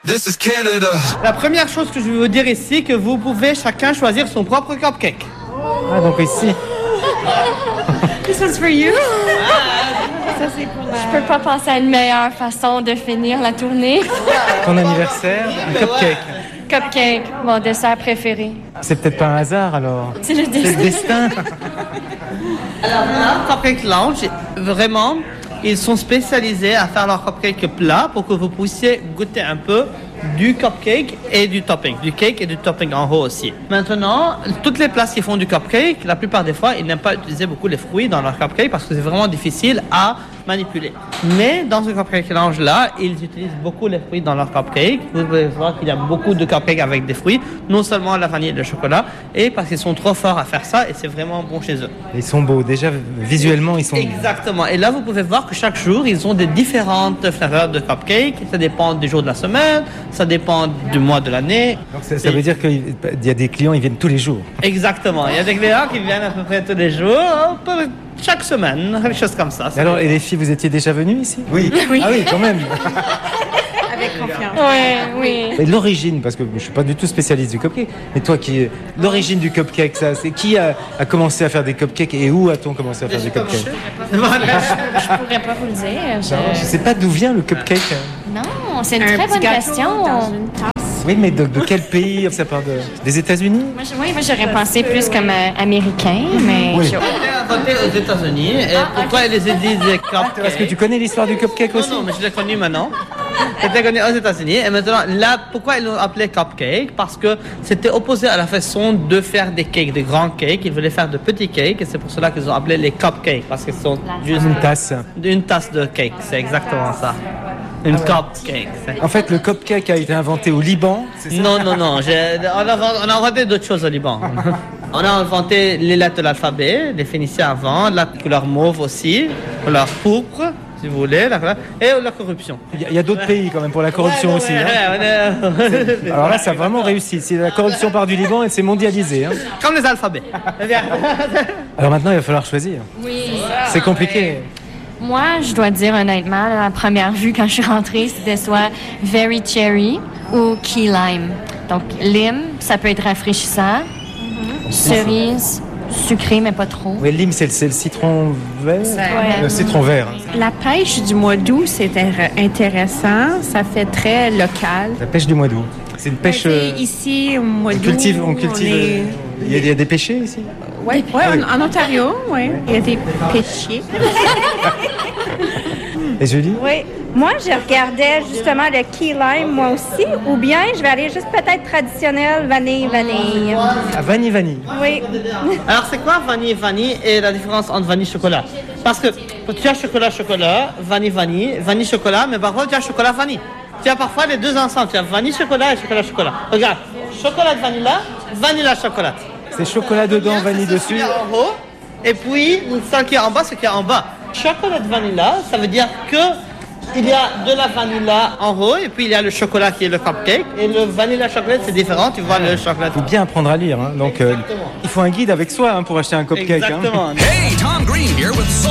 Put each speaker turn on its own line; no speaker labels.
This is Canada.
La première chose que je veux vous dire ici, que vous pouvez chacun choisir son propre cupcake.
Ah, donc ici.
This one's for you. Ça, c'est pour
Je peux pas penser à une meilleure façon de finir la tournée.
Ton anniversaire, un cupcake.
Cupcake, mon dessert préféré.
C'est peut-être pas un hasard alors.
C'est le
C'est le destin.
Alors là, Cupcake Lounge, vraiment, ils sont spécialisés à faire leur cupcake plat pour que vous puissiez goûter un peu du cupcake et du topping, du cake et du topping en haut aussi. Maintenant, toutes les places qui font du cupcake, la plupart des fois, ils n'aiment pas utiliser beaucoup les fruits dans leur cupcake parce que c'est vraiment difficile à manipuler. Mais dans ce Cupcake Lounge là, ils utilisent beaucoup les fruits dans leur cupcake. Vous pouvez voir qu'il y a beaucoup de cupcakes avec des fruits, non seulement la vanille et le chocolat, et parce qu'ils sont trop forts à faire ça et c'est vraiment bon chez eux.
Ils sont beaux. Déjà, visuellement, ils sont beaux.
Exactement. Et là, vous pouvez voir que chaque jour, ils ont des différentes flaveurs de cupcake. Ça dépend du jour de la semaine, ça dépend du mois de l'année.
Donc ça veut dire qu'il y a des clients, ils viennent tous les jours.
Exactement. Il y a des clients qui viennent à peu près tous les jours, chaque semaine, quelque chose comme ça.
Alors, et les filles, vous étiez déjà venues ici? Oui. Ah oui, quand même.
avec confiance.
Oui.
Et l'origine, parce que je suis pas du tout spécialiste du cupcake, mais toi, l'origine du cupcake, ça, c'est qui a commencé à faire des cupcakes et où a-t-on commencé à faire des cupcakes?
Je pourrais pas vous le dire.
Je sais pas d'où vient le cupcake.
Non, c'est une très bonne question.
Dans une tasse.
Oui, mais de quel pays? Ça part des États-Unis?
Moi, j'aurais pensé plus comme américain, mais...
Oui.
J'ai inventé aux États-Unis. Et pourquoi ils disent des cupcakes?
Parce que tu connais l'histoire du cupcake aussi?
Non, mais je l'ai connu maintenant. Je l'ai connu aux États-Unis. Et maintenant, là, pourquoi ils l'ont appelé cupcake? Parce que c'était opposé à la façon de faire des cakes, des grands cakes. Ils voulaient faire de petits cakes et c'est pour cela qu'ils ont appelé les cupcakes. Parce qu'ils sont juste
Une tasse.
une tasse de cake. C'est exactement ça. Une cupcake.
En fait, le cupcake a été inventé au Liban. C'est ça?
Non. On a inventé d'autres choses au Liban. On a inventé les lettres de l'alphabet, les Phéniciens avant, la couleur mauve aussi, couleur pourpre, si vous voulez, et la corruption.
Il y a d'autres pays quand même pour la corruption aussi. Hein.
Ouais.
Alors là, ça a vraiment réussi. Si la corruption part du Liban, elle s'est mondialisée. Hein.
Comme les alphabets.
Alors maintenant, il va falloir choisir.
Oui.
C'est compliqué.
Moi, je dois dire honnêtement, la première vue quand je suis rentrée, c'était soit Very Cherry ou Key Lime. Donc, lime, ça peut être rafraîchissant. Cerise, sucré, mais pas trop.
Oui, lime, c'est le citron vert.
Ouais.
Le citron vert.
La pêche du mois d'août, c'est intéressant. Ça fait très local.
La pêche du mois d'août. C'est une pêche.
Ici, au mois
On
d'août.
cultive.
est-
Il y a des pêchers ici?
Oui, en Ontario, oui. Il y a des pêchiers.
Et Julie?
Oui. Moi, je regardais justement le key lime, moi aussi, ou bien je vais aller juste peut-être traditionnel, vanille.
Ah, vanille.
Oui.
Alors, c'est quoi vanille et la différence entre vanille et chocolat? Parce que tu as chocolat, vanille, chocolat, mais parfois tu as chocolat, vanille. Tu as parfois les deux ensemble. Tu as vanille, chocolat et chocolat. Regarde, chocolat, vanilla, chocolat.
C'est chocolat dedans, vanille dessus.
Il y a en haut, et puis celle qui est en bas, c'est qui est en bas. Chocolat vanilla, ça veut dire que il y a de la vanilla en haut, et puis il y a le chocolat qui est le cupcake. Et le vanilla chocolat, c'est différent. Tu vois le chocolat.
Il faut bien apprendre à lire. Hein. Donc, il faut un guide avec soi pour acheter un cupcake.
Exactement.
Hey, Tom Green here with